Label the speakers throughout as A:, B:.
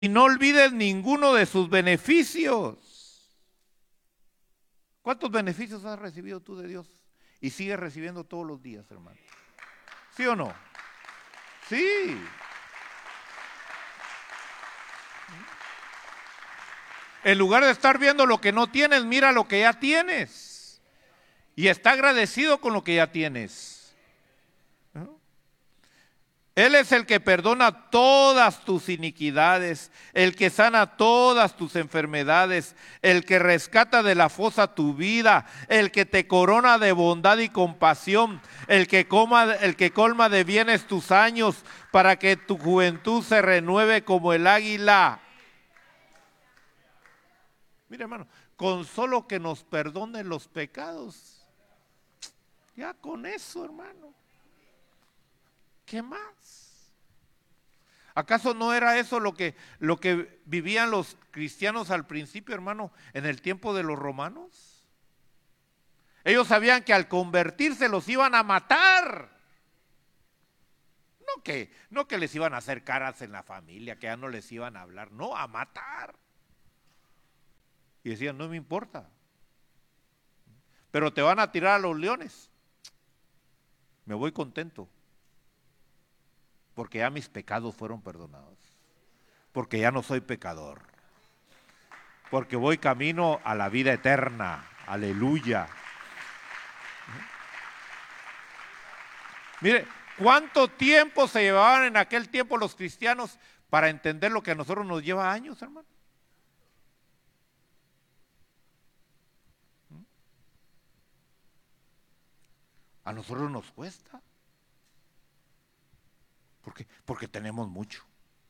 A: y no olvides ninguno de sus beneficios. ¿Cuántos beneficios has recibido tú de Dios? Y sigues recibiendo todos los días, hermano. ¿Sí o no? Sí. En lugar de estar viendo lo que no tienes, mira lo que ya tienes. Y está agradecido con lo que ya tienes. ¿No? Él es el que perdona todas tus iniquidades, el que sana todas tus enfermedades, el que rescata de la fosa tu vida, el que te corona de bondad y compasión, el que colma de bienes tus años para que tu juventud se renueve como el águila. Mira, hermano, con solo que nos perdone los pecados, ya con eso, hermano, ¿qué más? ¿Acaso no era eso lo que vivían los cristianos al principio, hermano, en el tiempo de los romanos? Ellos sabían que al convertirse los iban a matar. No que les iban a hacer caras en la familia, que ya no les iban a hablar, no, a matar. Y decían, no me importa, pero te van a tirar a los leones. Me voy contento, porque ya mis pecados fueron perdonados, porque ya no soy pecador, porque voy camino a la vida eterna. Aleluya. Mire, ¿cuánto tiempo se llevaban en aquel tiempo los cristianos para entender lo que a nosotros nos lleva años, hermano? A nosotros nos cuesta. ¿Por qué? Porque tenemos mucho.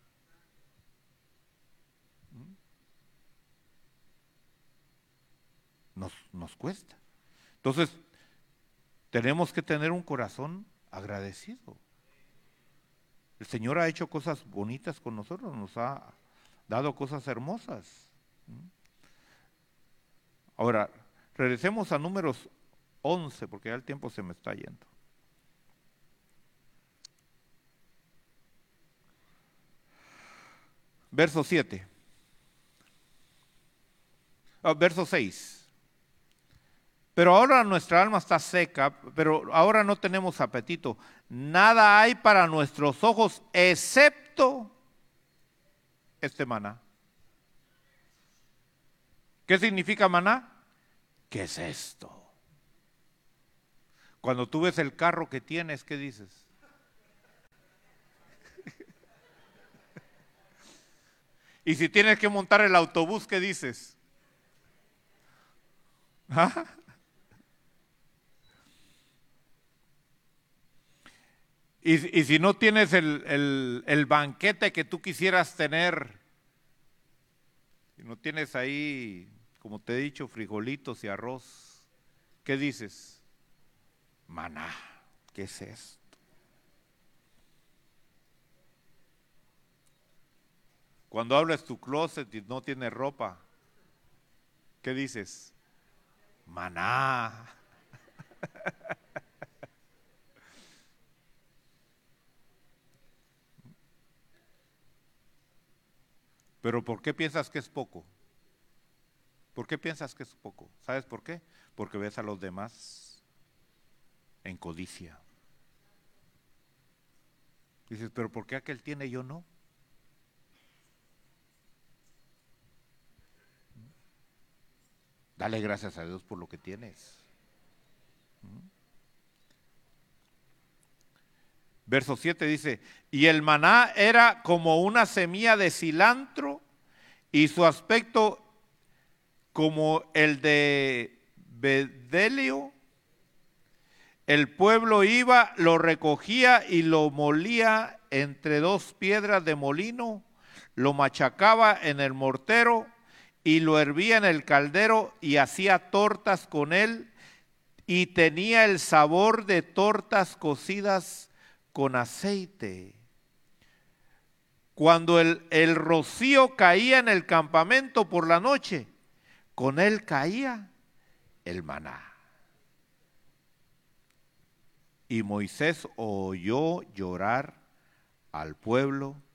A: Nos cuesta. Entonces, tenemos que tener un corazón agradecido. El Señor ha hecho cosas bonitas con nosotros, nos ha dado cosas hermosas. Ahora, regresemos a Números 11, porque ya el tiempo se me está yendo. Verso 7. Verso 6. Pero ahora nuestra alma está seca, pero ahora no tenemos apetito. Nada hay para nuestros ojos excepto este maná. ¿Qué significa maná? ¿Qué es esto? Cuando tú ves el carro que tienes, ¿qué dices? Y si tienes que montar el autobús, ¿qué dices? ¿Ah? Y si no tienes el banquete que tú quisieras tener, si no tienes ahí, como te he dicho, frijolitos y arroz, ¿qué dices? Maná, ¿qué es esto? Cuando abres tu closet y no tienes ropa, ¿qué dices? Maná. Pero ¿por qué piensas que es poco? ¿Por qué piensas que es poco? ¿Sabes por qué? Porque ves a los demás en codicia. Dices, pero ¿por qué aquel tiene y yo no? Dale gracias a Dios por lo que tienes. Verso 7 dice, y el maná era como una semilla de cilantro y su aspecto como el de bedelio. El pueblo iba, lo recogía y lo molía entre dos piedras de molino, lo machacaba en el mortero y lo hervía en el caldero y hacía tortas con él y tenía el sabor de tortas cocidas con aceite. Cuando el rocío caía en el campamento por la noche, con él caía el maná. Y Moisés oyó llorar al pueblo